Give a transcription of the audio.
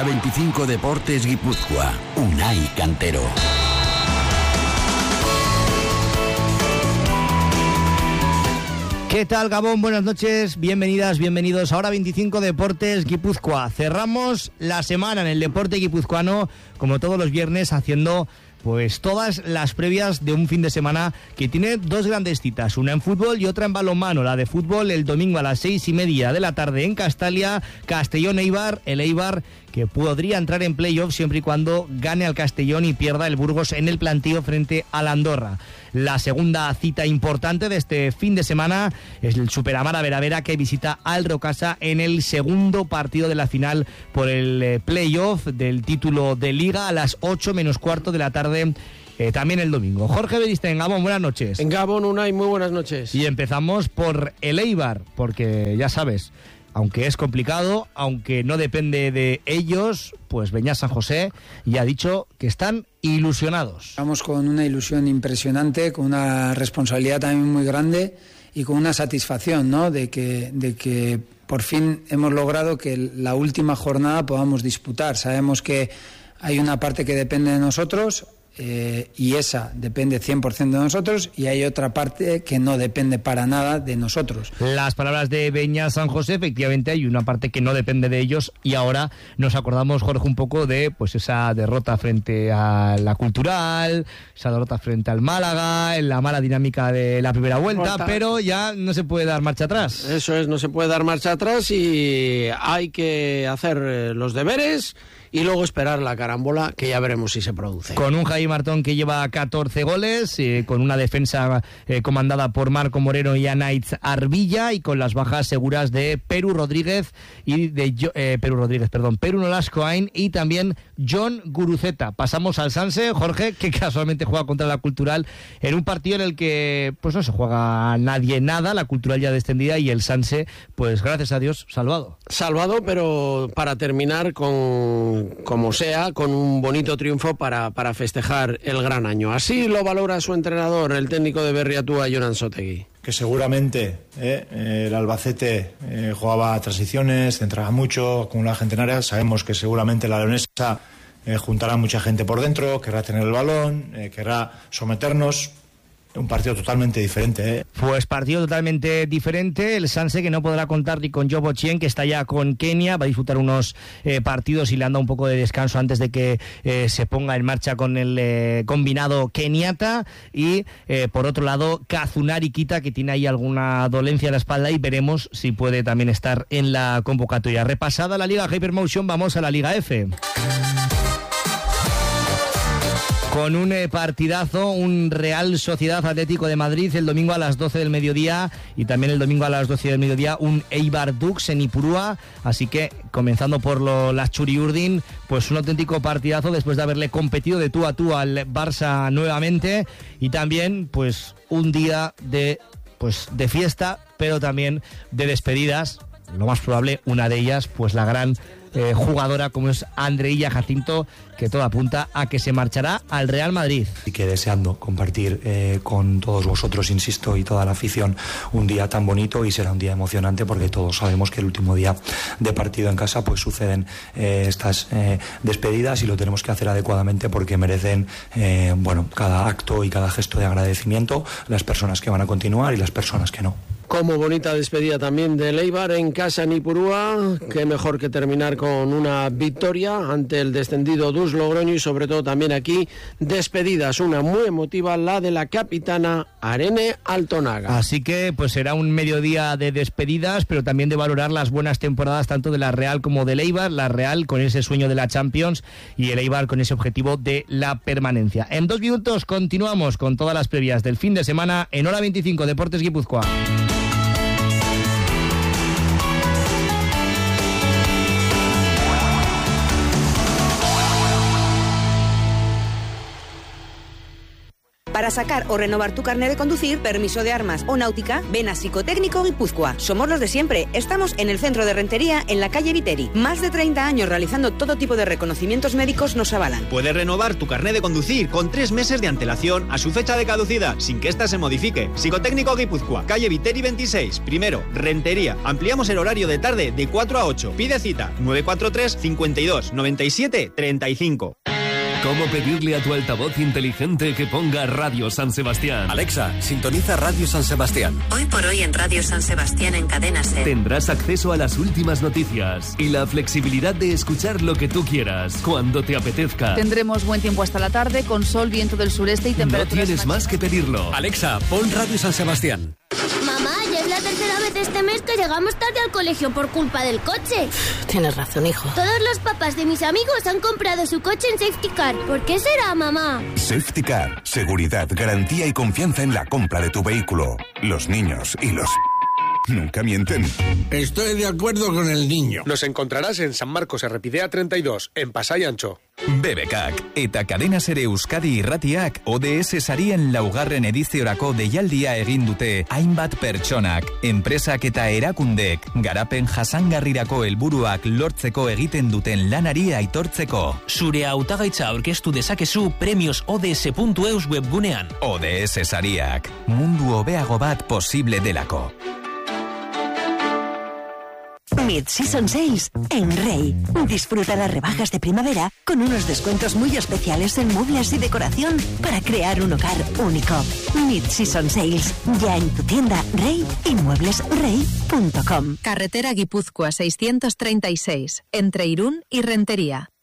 25 Deportes Guipúzcoa, Unai Cantero. ¿Qué tal, Gabón? Buenas noches, bienvenidas, bienvenidos a Hora 25 Deportes Guipúzcoa. Cerramos la semana en el deporte guipuzcoano, como todos los viernes, haciendo pues todas las previas de un fin de semana que tiene dos grandes citas, una en fútbol y otra en balonmano. La de fútbol el domingo a las 6:30 de la tarde en Castalia, Castellón-Eibar, el Eibar que podría entrar en playoff siempre y cuando gane al Castellón y pierda el Burgos en el plantío frente al Andorra. La segunda cita importante de este fin de semana es el Superamara Veravera, que visita al Rocasa en el segundo partido de la final por el playoff del título de Liga a las 8 menos cuarto de la tarde. También el domingo. Jorge Beriste, en Gabón, buenas noches. En Gabón, Unai, muy buenas noches. Y empezamos por el Eibar, porque ya sabes, aunque es complicado, aunque no depende de ellos, pues Beñat San José ya ha dicho que están ilusionados. Estamos con una ilusión impresionante, con una responsabilidad también muy grande y con una satisfacción, ¿no? de que por fin hemos logrado que la última jornada podamos disputar. Sabemos que hay una parte que depende de nosotros, y esa depende 100% de nosotros, y hay otra parte que no depende para nada de nosotros. Las palabras de Beñat San José, efectivamente hay una parte que no depende de ellos, y ahora nos acordamos, Jorge, un poco de pues esa derrota frente a la Cultural, esa derrota frente al Málaga, en la mala dinámica de la primera vuelta, pero ya no se puede dar marcha atrás. Eso es, no se puede dar marcha atrás y hay que hacer los deberes y luego esperar la carambola, que ya veremos si se produce. Con un Jaime Martón que lleva 14 goles, con una defensa comandada por Marco Moreno y Anaitz Arbilla, y con las bajas seguras de Peru Rodríguez Peru Nolascoain y también John Guruceta. Pasamos al Sanse, Jorge, que casualmente juega contra la Cultural en un partido en el que pues no se juega nadie nada, la Cultural ya descendida y el Sanse, pues gracias a Dios, salvado. Salvado, pero para terminar como sea, con un bonito triunfo para festejar el gran año. Así lo valora su entrenador, el técnico de Berriatúa, Jonan Sotegui. Que seguramente el Albacete jugaba transiciones, centraba mucho, con la gente en área. Sabemos que seguramente la leonesa juntará mucha gente por dentro, querrá tener el balón, querrá someternos. Un partido totalmente diferente, Pues partido totalmente diferente. El Sanse, que no podrá contar ni con Jobo Chien, que está ya con Kenia, va a disfrutar unos partidos y le han dado un poco de descanso antes de que se ponga en marcha con el combinado keniata. Y por otro lado, Kazunari Kita, que tiene ahí alguna dolencia en la espalda, y veremos si puede también estar en la convocatoria. Repasada la Liga Hypermotion, vamos a la Liga F. Con un partidazo, un Real Sociedad Atlético de Madrid el domingo a las 12 del mediodía, y también el domingo a las 12 del mediodía un Eibar Dux en Ipurúa. Así que, comenzando por las Churiurdin, pues un auténtico partidazo después de haberle competido de tú a tú al Barça nuevamente, y también pues un día de fiesta, pero también de despedidas. Lo más probable, una de ellas, pues la gran jugadora como es Andreilla Jacinto, que todo apunta a que se marchará al Real Madrid. Y que deseando compartir con todos vosotros, insisto, y toda la afición, un día tan bonito, y será un día emocionante porque todos sabemos que el último día de partido en casa pues suceden estas despedidas, y lo tenemos que hacer adecuadamente porque merecen cada acto y cada gesto de agradecimiento las personas que van a continuar y las personas que no. Como bonita despedida también del Eibar en casa en Ipurúa, que mejor que terminar con una victoria ante el descendido Dus Logroño, y sobre todo también aquí despedidas, una muy emotiva, la de la capitana Arene Altonaga. Así que pues será un mediodía de despedidas, pero también de valorar las buenas temporadas tanto de la Real como del Eibar, la Real con ese sueño de la Champions y el Eibar con ese objetivo de la permanencia. En 2 minutos continuamos con todas las previas del fin de semana en Hora 25 Deportes Guipúzcoa. Para sacar o renovar tu carnet de conducir, permiso de armas o náutica, ven a Psicotécnico Guipúzcoa. Somos los de siempre. Estamos en el centro de Rentería, en la calle Viteri. Más de 30 años realizando todo tipo de reconocimientos médicos nos avalan. Puedes renovar tu carnet de conducir con 3 meses de antelación a su fecha de caducidad, sin que ésta se modifique. Psicotécnico Guipúzcoa, calle Viteri 26, primero, Rentería. Ampliamos el horario de tarde de 4 a 8. Pide cita 943 52 97 35. ¿Cómo pedirle a tu altavoz inteligente que ponga Radio San Sebastián? Alexa, sintoniza Radio San Sebastián. Hoy por hoy en Radio San Sebastián en Cadena SER. Tendrás acceso a las últimas noticias y la flexibilidad de escuchar lo que tú quieras, cuando te apetezca. Tendremos buen tiempo hasta la tarde, con sol, viento del sureste y temperaturas... No tienes más que pedirlo. Alexa, pon Radio San Sebastián. Mamá, ya es la tercera vez este mes que llegamos tarde al colegio por culpa del coche. Tienes razón, hijo. Todos los papás de mis amigos han comprado su coche en Safety Car. ¿Por qué será, mamá? Safety Car. Seguridad, garantía y confianza en la compra de tu vehículo. Los niños y los... nunca mienten. Estoy de acuerdo con el niño. Nos encontrarás en San Marcos Errepidea 32, en Pasai Antxo. BBKak eta Cadena SER Euskadi Irratiak ODS sarien laugarren ediziorako deialdia egin dute hainbat pertsonak, enpresak eta erakundek garapen jasangarrirako helburuak lortzeko egiten duten lanari aitortzeko. Zure hautagaitza aurkeztu dezakezu premiosods.eus webgunean. ODS sariak, mundu hobeago bat posible delako. Mid-Season Sales en Rey. Disfruta las rebajas de primavera con unos descuentos muy especiales en muebles y decoración para crear un hogar único. Mid-Season Sales, ya en tu tienda Rey y mueblesrey.com. Carretera Guipúzcoa 636, entre Irún y Rentería.